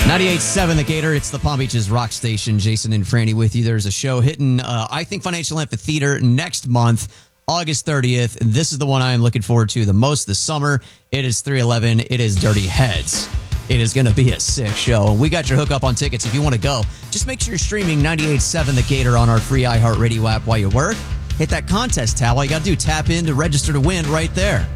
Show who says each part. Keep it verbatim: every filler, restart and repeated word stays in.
Speaker 1: ninety-eight point seven The Gator. It's the Palm Beaches rock station. Jason and Franny with you. There's a show hitting, uh, I think, Financial Amphitheater next month, August thirtieth. This is the one I am looking forward to the most this summer. It is three eleven. It is Dirty Heads. It is going to be a sick show. We got your hookup on tickets if you want to go. Just make sure you're streaming ninety-eight point seven The Gator on our free iHeartRadio app while you work. Hit that contest tab. All you got to do, tap in to register to win right there.